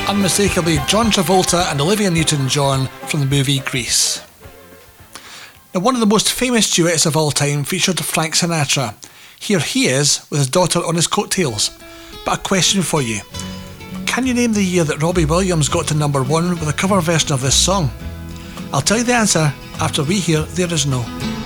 unmistakably John Travolta and Olivia Newton-John from the movie Grease. Now, one of the most famous duets of all time featured Frank Sinatra. Here he is with his daughter on his coattails. But a question for you. Can you name the year that Robbie Williams got to number 1 with a cover version of this song? I'll tell you the answer after we hear There Is No.